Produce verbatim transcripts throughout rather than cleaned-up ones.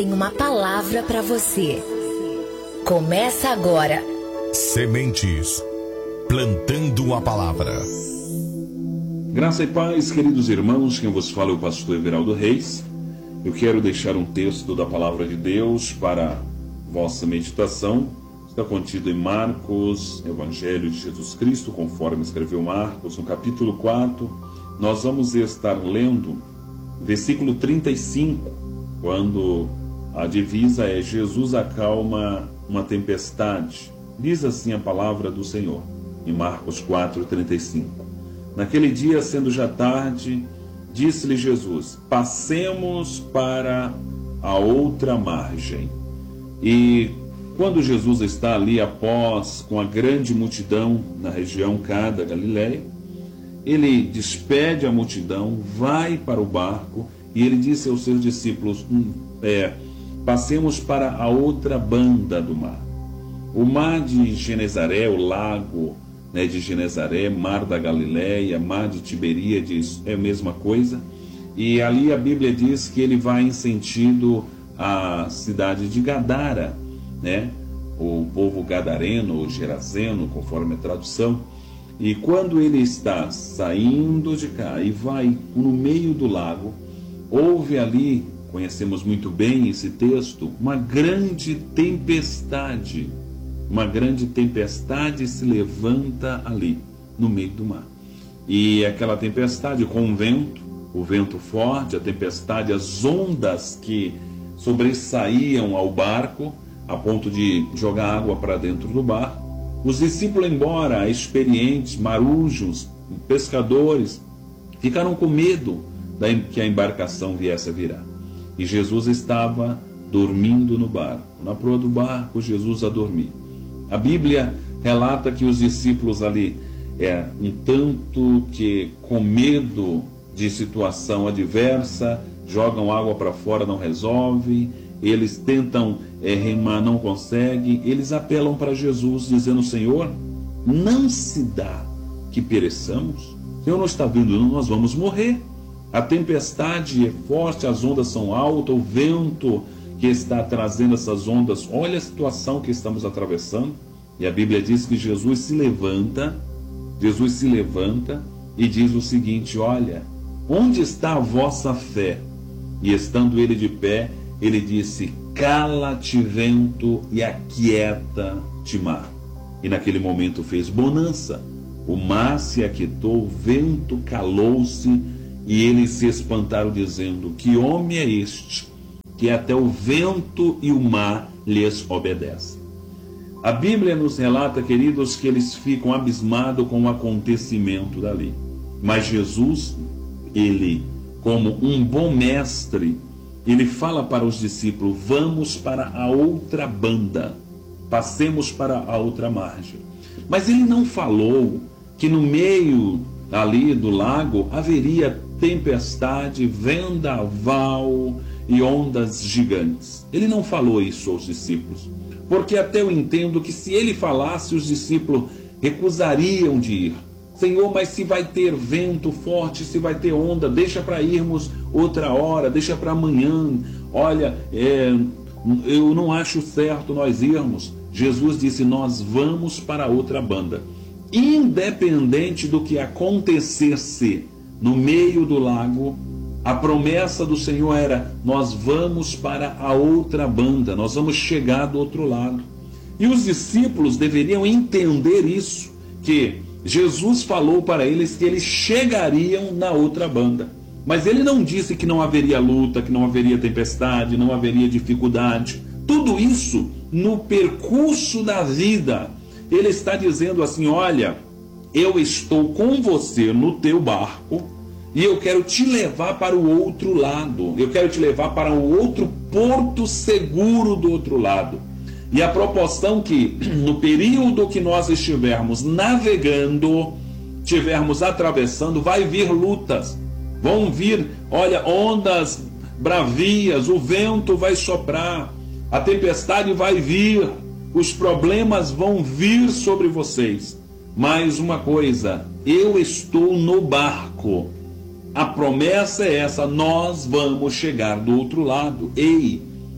Tem uma palavra para você. Começa agora. Sementes, plantando a palavra. Graça e paz, queridos irmãos, quem vos fala é o pastor Everaldo Reis. Eu quero deixar um texto da palavra de Deus para vossa meditação. Está contido em Marcos, Evangelho de Jesus Cristo, conforme escreveu Marcos, no capítulo quatro. Nós vamos estar lendo versículo trinta e cinco, quando a divisa é Jesus acalma uma tempestade. Diz assim a palavra do Senhor, em Marcos quatro, trinta e cinco. Naquele dia, sendo já tarde, disse-lhe Jesus: passemos para a outra margem. E quando Jesus está ali após, com a grande multidão na região cá da Galileia, ele despede a multidão, vai para o barco e ele disse aos seus discípulos, é, passemos para a outra banda do mar. O mar de Genezaré, o lago né, de Genezaré, mar da Galileia, mar de Tiberíades, é a mesma coisa. E ali a Bíblia diz que ele vai em sentido à cidade de Gadara, né? O povo gadareno ou gerazeno, conforme a tradução. E quando ele está saindo de cá e vai no meio do lago, houve ali, conhecemos muito bem esse texto, uma grande tempestade. Uma grande tempestade se levanta ali, no meio do mar. E aquela tempestade com o vento, o vento forte, a tempestade, as ondas que sobressaíam ao barco, a ponto de jogar água para dentro do barco. Os discípulos, embora experientes, marujos, pescadores, ficaram com medo que a embarcação viesse a virar. E Jesus estava dormindo no barco. Na proa do barco, Jesus a dormir. A Bíblia relata que os discípulos ali, é, um tanto que com medo de situação adversa, jogam água para fora, não resolve. Eles tentam é, remar, não conseguem. Eles apelam para Jesus, dizendo: Senhor, não se dá que pereçamos. O Senhor não está vendo, nós vamos morrer. A tempestade é forte, as ondas são altas, o vento que está trazendo essas ondas. Olha a situação que estamos atravessando. E a Bíblia diz que Jesus se levanta, Jesus se levanta e diz o seguinte: olha, onde está a vossa fé? E estando ele de pé, ele disse: cala-te vento e aquieta-te mar. E naquele momento fez bonança. O mar se aquietou, o vento calou-se e eles se espantaram, dizendo: que homem é este, que até o vento e o mar lhes obedecem? A Bíblia nos relata, queridos, que eles ficam abismados com o acontecimento dali. Mas Jesus, ele, como um bom mestre, ele fala para os discípulos: vamos para a outra banda, passemos para a outra margem. Mas ele não falou que no meio ali do lago haveria tempestade, vendaval e ondas gigantes. Ele não falou isso aos discípulos, porque até eu entendo que se ele falasse, os discípulos recusariam de ir. Senhor, mas se vai ter vento forte, se vai ter onda, deixa para irmos outra hora, deixa para amanhã. Olha, é, eu não acho certo nós irmos. Jesus disse: nós vamos para outra banda. Independente do que acontecesse no meio do lago, a promessa do Senhor era: nós vamos para a outra banda, nós vamos chegar do outro lado. E os discípulos deveriam entender isso, que Jesus falou para eles que eles chegariam na outra banda. Mas ele não disse que não haveria luta, que não haveria tempestade, não haveria dificuldade. Tudo isso no percurso da vida. Ele está dizendo assim: olha, eu estou com você no teu barco e eu quero te levar para o outro lado. Eu quero te levar para um outro porto seguro do outro lado. E a proporção que no período que nós estivermos navegando, estivermos atravessando, vai vir lutas. Vão vir, olha, ondas bravias, o vento vai soprar, a tempestade vai vir, os problemas vão vir sobre vocês. Mas uma coisa, eu estou no barco. A promessa é essa: nós vamos chegar do outro lado. Ei,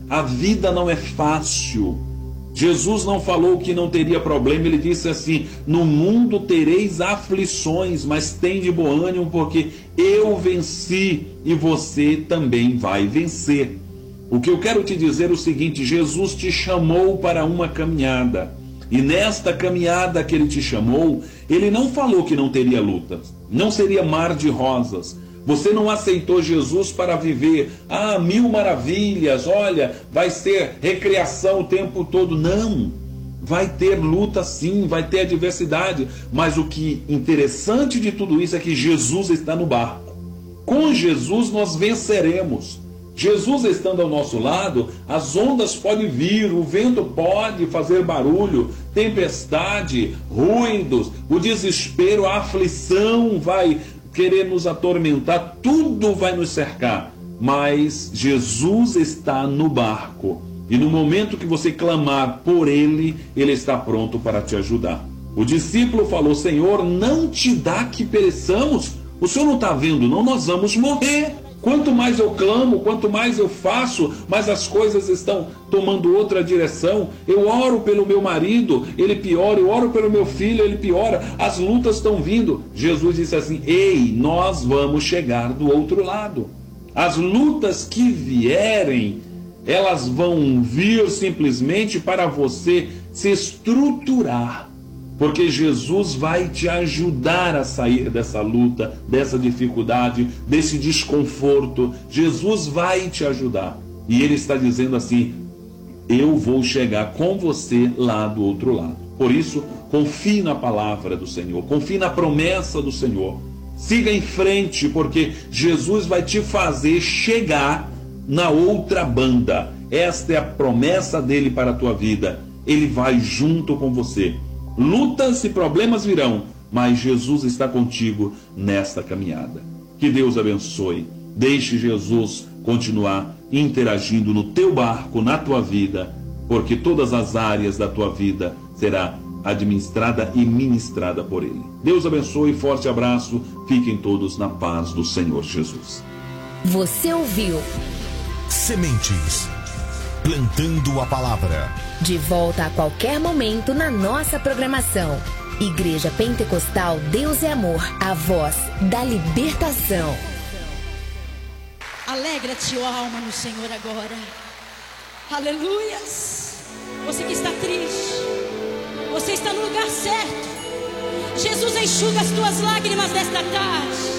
A vida não é fácil. Jesus não falou que não teria problema, ele disse assim: no mundo tereis aflições, mas tende bom ânimo, porque eu venci e você também vai vencer. O que eu quero te dizer é o seguinte: Jesus te chamou para uma caminhada, e nesta caminhada que ele te chamou, ele não falou que não teria lutas, não seria mar de rosas. Você não aceitou Jesus para viver, ah, mil maravilhas, olha, vai ser recreação o tempo todo. Não, vai ter luta sim, vai ter adversidade, mas o que interessante de tudo isso é que Jesus está no barco. Com Jesus nós venceremos. Jesus estando ao nosso lado, as ondas podem vir, o vento pode fazer barulho, tempestade, ruídos, o desespero, a aflição vai querer nos atormentar, tudo vai nos cercar, mas Jesus está no barco, e no momento que você clamar por ele, ele está pronto para te ajudar. O discípulo falou: Senhor, não te dá que pereçamos? O Senhor não está vendo, não? Nós vamos morrer. Quanto mais eu clamo, quanto mais eu faço, mais as coisas estão tomando outra direção. Eu oro pelo meu marido, ele piora. Eu oro pelo meu filho, ele piora. As lutas estão vindo. Jesus disse assim: ei, nós vamos chegar do outro lado. As lutas que vierem, elas vão vir simplesmente para você se estruturar. Porque Jesus vai te ajudar a sair dessa luta, dessa dificuldade, desse desconforto. Jesus vai te ajudar. E ele está dizendo assim: eu vou chegar com você lá do outro lado. Por isso, confie na palavra do Senhor, confie na promessa do Senhor. Siga em frente, porque Jesus vai te fazer chegar na outra banda. Esta é a promessa dele para a tua vida. Ele vai junto com você. Lutas e problemas virão, mas Jesus está contigo nesta caminhada. Que Deus abençoe. Deixe Jesus continuar interagindo no teu barco, na tua vida, porque todas as áreas da tua vida será administrada e ministrada por Ele. Deus abençoe, forte abraço, fiquem todos na paz do Senhor Jesus. Você ouviu Sementes, plantando a palavra. De volta a qualquer momento na nossa programação. Igreja Pentecostal Deus é Amor, a voz da libertação. Alegra-te, ó alma, no Senhor agora. Aleluias. Você que está triste, você está no lugar certo. Jesus enxuga as tuas lágrimas desta tarde.